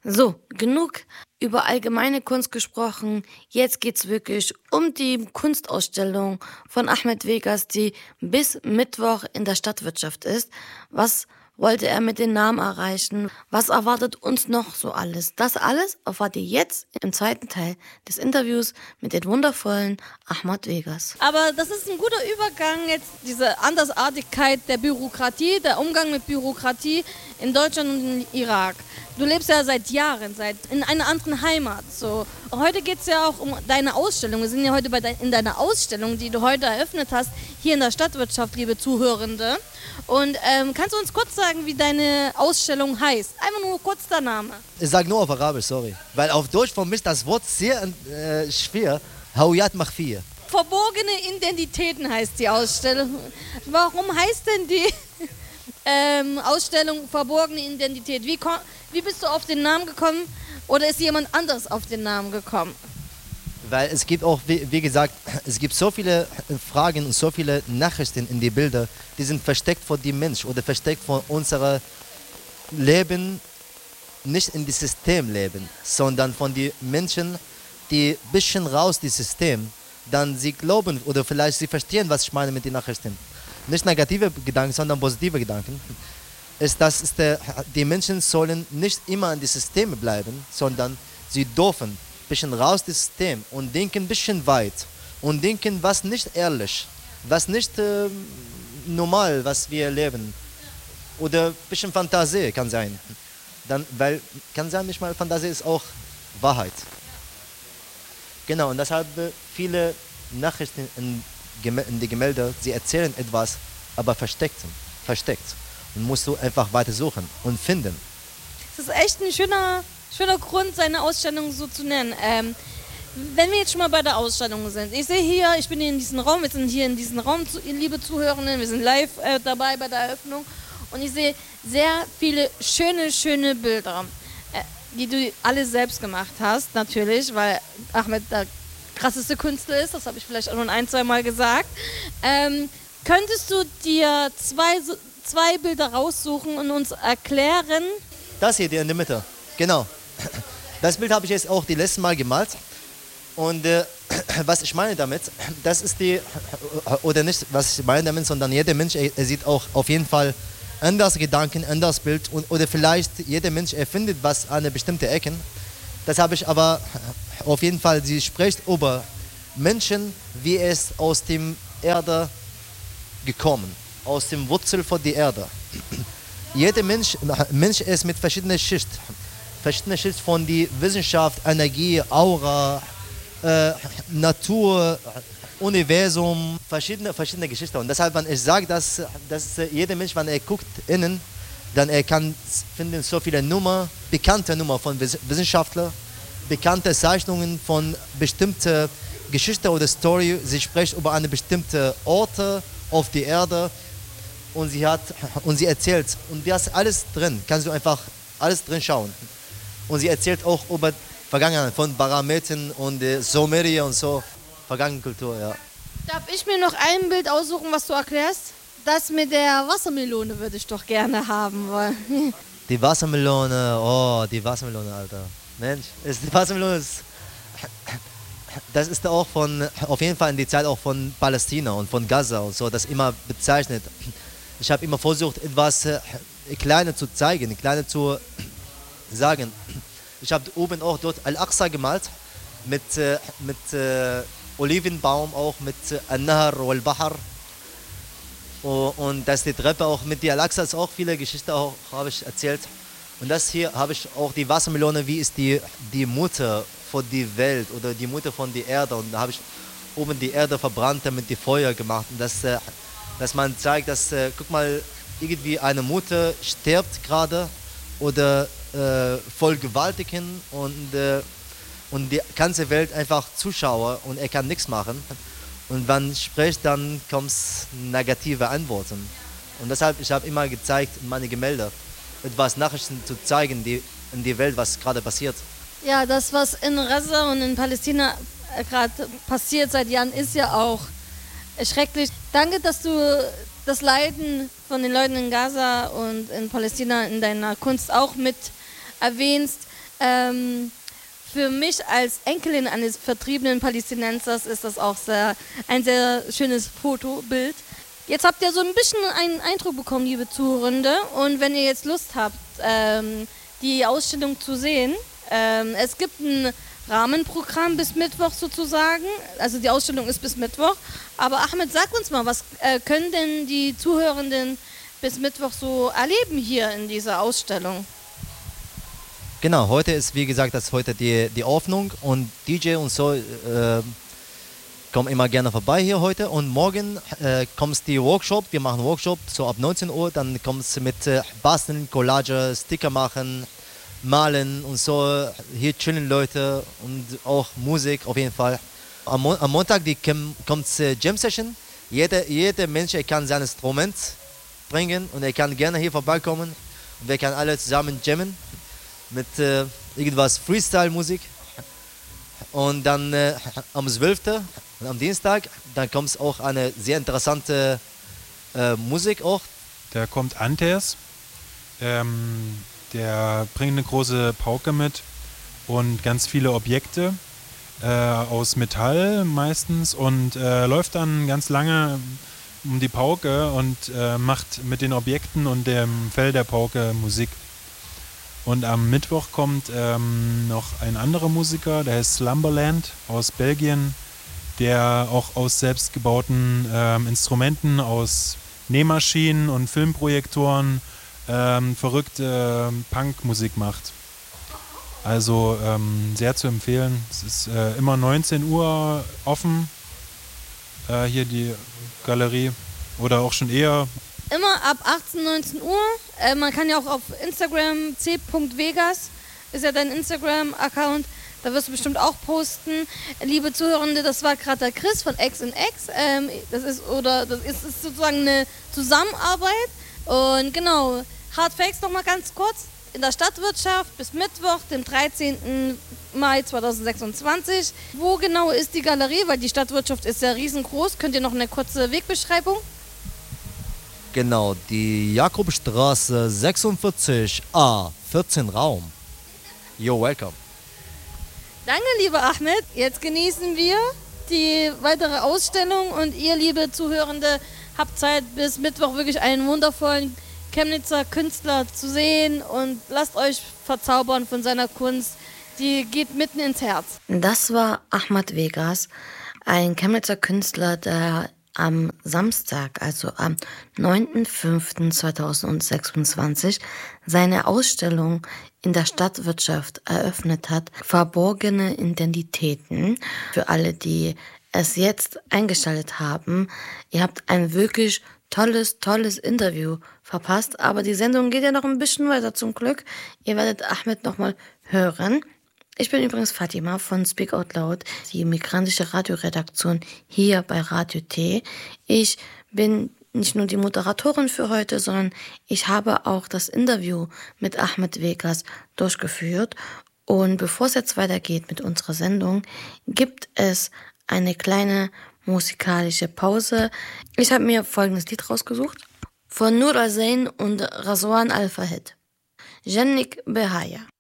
So, genug über allgemeine Kunst gesprochen. Jetzt geht's wirklich um die Kunstausstellung von Ahmed Vegas, die bis Mittwoch in der Stadtwirtschaft ist. Was wollte er mit den Namen erreichen? Was erwartet uns noch so alles? Das alles erfahrt ihr jetzt im zweiten Teil des Interviews mit dem wundervollen Ahmed Vegas. Aber das ist ein guter Übergang, jetzt diese Andersartigkeit der Bürokratie, der Umgang mit Bürokratie in Deutschland und im Irak. Du lebst ja seit Jahren, in einer anderen Heimat. So. Heute geht es ja auch um deine Ausstellung. Wir sind ja heute in deiner Ausstellung, die du heute eröffnet hast, hier in der Stadtwirtschaft, liebe Zuhörende. Und kannst du uns kurz sagen, wie deine Ausstellung heißt? Einfach nur kurz der Name. Ich sage nur auf Arabisch, sorry. Weil auf Deutsch für mich das Wort sehr schwer. Hawiyat Makhfiya. Verborgene Identitäten heißt die Ausstellung. Warum heißt denn die Ausstellung Verborgene Identität? Wie bist du auf den Namen gekommen oder ist jemand anderes auf den Namen gekommen? Weil es gibt auch, wie gesagt, es gibt so viele Fragen und so viele Nachrichten in die Bilder, die sind versteckt vor dem Mensch oder versteckt vor unserem Leben, nicht in das System leben, sondern von den Menschen, die ein bisschen raus das System, dann sie glauben oder vielleicht sie verstehen, was ich meine mit den Nachrichten. Nicht negative Gedanken, sondern positive Gedanken. Die Menschen sollen nicht immer in die Systeme bleiben, sondern sie dürfen ein bisschen raus das System und denken ein bisschen weit und denken, was nicht ehrlich, was nicht normal, was wir leben. Oder ein bisschen Fantasie kann sein. Weil kann sein, nicht mal Fantasie ist auch Wahrheit. Genau, und deshalb viele Nachrichten in die Gemälde, sie erzählen etwas, aber versteckt. Und musst du einfach weiter suchen und finden. Das ist echt ein schöner Grund, seine Ausstellung so zu nennen. Wenn wir jetzt schon mal bei der Ausstellung sind, ich sehe hier, ich bin hier in diesem Raum, wir sind hier in diesem Raum, liebe Zuhörenden, wir sind live dabei bei der Eröffnung und ich sehe sehr viele schöne Bilder, die du alle selbst gemacht hast, natürlich, weil Ahmed der krasseste Künstler ist, das habe ich vielleicht auch schon ein, zwei Mal gesagt. Könntest du dir zwei Bilder raussuchen und uns erklären? Das hier, in der Mitte, genau. Das Bild habe ich jetzt auch die letzte Mal gemalt. Und was ich meine damit, das ist oder nicht, was ich meine damit, sondern jeder Mensch, er sieht auch auf jeden Fall anders Gedanken, anders Bild oder vielleicht jeder Mensch erfindet was an einer bestimmten Ecke. Das habe ich aber auf jeden Fall, sie spricht über Menschen, wie es aus dem Erde gekommen, aus dem Wurzel von der Erde. Jeder Mensch ist mit verschiedenen Schichten von der Wissenschaft, Energie, Aura, Natur, Universum, verschiedene Geschichten. Und deshalb, wenn ich sage, dass jeder Mensch, wenn er guckt innen, dann er kann finden so viele bekannte Nummer von Wissenschaftlern, bekannte Zeichnungen von bestimmten Geschichten oder Story. Sie spricht über eine bestimmte Orte auf der Erde und sie erzählt. Und da ist alles drin, kannst du einfach alles drin schauen. Und sie erzählt auch über Vergangenheit von Barameten und Sumeria und so, vergangene Kultur, ja. Darf ich mir noch ein Bild aussuchen, was du erklärst? Das mit der Wassermelone würde ich doch gerne haben wollen. Die Wassermelone, Alter. Mensch, die Wassermelone das ist auch auf jeden Fall in die Zeit auch von Palästina und von Gaza und so, das immer bezeichnet. Ich habe immer versucht, etwas Kleines zu zeigen, Kleines zu sagen. Ich habe oben auch dort Al-Aqsa gemalt, mit Olivenbaum auch, mit An-Nahar wal-Bahar. Und dass die Treppe auch mit der Al-Aqsa ist auch viele Geschichten auch, habe ich erzählt. Und das hier habe ich auch die Wassermelone, wie ist die Mutter von der Welt oder die Mutter von der Erde. Und da habe ich oben die Erde verbrannt, damit die Feuer gemacht. Und dass man zeigt, dass, guck mal, irgendwie eine Mutter stirbt gerade oder voll gewaltigen und die ganze Welt einfach Zuschauer und er kann nichts machen. Und wenn man spricht, dann kommen negative Antworten. Und deshalb, ich habe immer gezeigt in meine Gemälde, etwas Nachrichten zu zeigen, die in der Welt, was gerade passiert. Ja, das, was in Gaza und in Palästina gerade passiert seit Jahren, ist ja auch schrecklich. Danke, dass du das Leiden von den Leuten in Gaza und in Palästina in deiner Kunst auch mit erwähnst. Für mich als Enkelin eines vertriebenen Palästinensers ist das auch ein sehr schönes Fotobild. Jetzt habt ihr so ein bisschen einen Eindruck bekommen, liebe Zuhörende. Und wenn ihr jetzt Lust habt, die Ausstellung zu sehen, es gibt ein Rahmenprogramm bis Mittwoch sozusagen. Also die Ausstellung ist bis Mittwoch. Aber Ahmed, sag uns mal, was können denn die Zuhörenden bis Mittwoch so erleben hier in dieser Ausstellung? Genau, heute ist, wie gesagt, das ist heute die Öffnung und DJ und so kommen immer gerne vorbei hier heute. Und morgen kommt die Workshop, wir machen Workshop so ab 19 Uhr, dann kommt es mit Basteln, Collage, Sticker machen, Malen und so. Hier chillen Leute und auch Musik auf jeden Fall. Am Montag kommt Jam Session. Jeder Mensch kann sein Instrument bringen und er kann gerne hier vorbeikommen. Und wir können alle zusammen jammen mit irgendwas Freestyle-Musik. Und dann am 12. und am Dienstag, dann kommt auch eine sehr interessante Musik auch. Da kommt Antes. Der bringt eine große Pauke mit und ganz viele Objekte aus Metall meistens und läuft dann ganz lange um die Pauke und macht mit den Objekten und dem Fell der Pauke Musik. Und am Mittwoch kommt noch ein anderer Musiker, der heißt Slumberland aus Belgien, der auch aus selbstgebauten Instrumenten, aus Nähmaschinen und Filmprojektoren verrückte Punkmusik macht. Also sehr zu empfehlen. Es ist immer 19 Uhr offen, hier die Galerie, oder auch schon eher. Immer ab 18, 19 Uhr. Man kann ja auch auf Instagram c.vegas, ist ja dein Instagram-Account, da wirst du bestimmt auch posten. Liebe Zuhörende, das war gerade der Chris von X in X. Das ist sozusagen eine Zusammenarbeit. Und genau, Hard Facts nochmal ganz kurz. In der Stadtwirtschaft bis Mittwoch, dem 13. Mai 2026. Wo genau ist die Galerie? Weil die Stadtwirtschaft ist ja riesengroß. Könnt ihr noch eine kurze Wegbeschreibung? Genau, die Jakobstraße 46a, 14 Raum. You're welcome. Danke, lieber Ahmed. Jetzt genießen wir die weitere Ausstellung und ihr, liebe Zuhörende, habt Zeit bis Mittwoch wirklich einen wundervollen Chemnitzer Künstler zu sehen und lasst euch verzaubern von seiner Kunst. Die geht mitten ins Herz. Das war Ahmed Vegas, ein Chemnitzer Künstler, der am Samstag, also am 9.05.2026, seine Ausstellung in der Stadtwirtschaft eröffnet hat, Verborgene Identitäten. Für alle, die es jetzt eingeschaltet haben, ihr habt ein wirklich tolles Interview verpasst, aber die Sendung geht ja noch ein bisschen weiter zum Glück. Ihr werdet Ahmed nochmal hören. Ich bin übrigens Fatima von Speak Out Loud, die migrantische Radioredaktion hier bei Radio T. Ich bin nicht nur die Moderatorin für heute, sondern ich habe auch das Interview mit Ahmed Vegas durchgeführt. Und bevor es jetzt weitergeht mit unserer Sendung, gibt es eine kleine musikalische Pause. Ich habe mir folgendes Lied rausgesucht von Nur Al-Zain und Razwan Al-Fahid. Jannik Behaya.